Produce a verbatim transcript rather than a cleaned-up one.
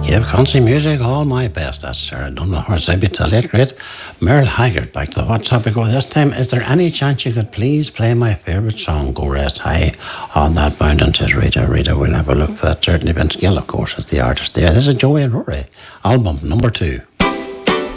Give country music all my best. That's Sarah Dunlop, horse I to late great Merle Haggard. Back to the What Topic go this time. Is there any chance you could please play my favourite song, Go Rest High on That Mountain? Tis Rita. Rita, we'll have a look for that. Certainly Vince Gill, of course, is the artist there. This is Joey and Rory, album number two.